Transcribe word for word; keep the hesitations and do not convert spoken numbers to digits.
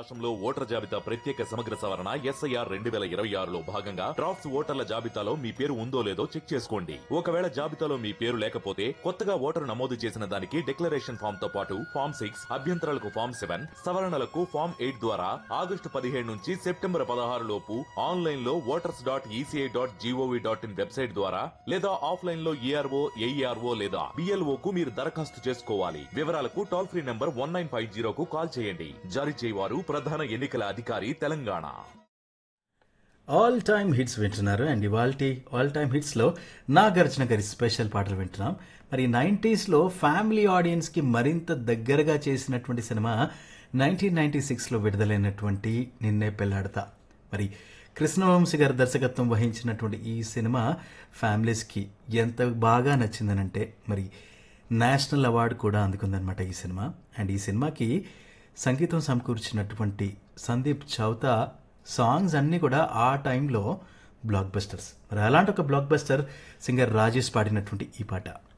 రాష్ట్రంలో ఓటర్ జాబితా ప్రత్యేక సమగ్ర సవరణ ఎస్ఐఆర్ రెండు వేల ఇరవై ఆరులో భాగంగా డ్రాఫ్ట్స్ ఓటర్ల జాబితాలో మీ పేరు ఉందో లేదో చెక్ చేసుకోండి. ఒకవేళ జాబితాలో మీ పేరు లేకపోతే కొత్తగా ఓటరు నమోదు చేసిన దానికి డిక్లరేషన్ ఫామ్ తో పాటు ఫామ్ సిక్స్ అభ్యంతరాలకు ఫామ్ సెవెన్ సవరణలకు ఫామ్ ఎయిట్ ద్వారా ఆగస్టు పదిహేడు నుంచి సెప్టెంబర్ పదహారు లోపు ఆన్లైన్ లో voters dot ECI dot GOV dot in website ద్వారా లేదా ఆఫ్లైన్ లో ఏఆర్ఓ ఏఈఆర్ఓ లేదా బిఎల్ఓ కు మీరు దరఖాస్తు చేసుకోవాలి. వివరాలకు toll free number one nine five జీరోకు call చేయండి. జారీ చేయవారు ప్రధాన ఎన్నికల అధికారి తెలంగాణ. ఆల్ టైమ్ హిట్స్ వింటున్నారు అండ్ ఇవాల్టి ఆల్ టైమ్ హిట్స్లో నాగార్జున గారి స్పెషల్ పాటలు వింటున్నాం. మరి నైంటీస్లో ఫ్యామిలీ ఆడియన్స్కి మరింత దగ్గరగా చేసినటువంటి సినిమా నైన్టీన్ నైన్టీ సిక్స్లో విడుదలైనటువంటి నిన్నే పెళ్లాడతా. మరి కృష్ణవంశీ గారి దర్శకత్వం వహించినటువంటి ఈ సినిమా ఫ్యామిలీస్కి ఎంత బాగా నచ్చిందనంటే మరి నేషనల్ అవార్డు కూడా అందుకుందనమాట ఈ సినిమా. అండ్ ఈ సినిమాకి సంగీతం సమకూర్చినటువంటి సందీప్ చౌతా సాంగ్స్ అన్నీ కూడా ఆ టైంలో బ్లాక్ బస్టర్స్. మరి అలాంటి ఒక బ్లాక్ బస్టర్ సింగర్ రాజేష్ పాడినటువంటి ఈ పాట.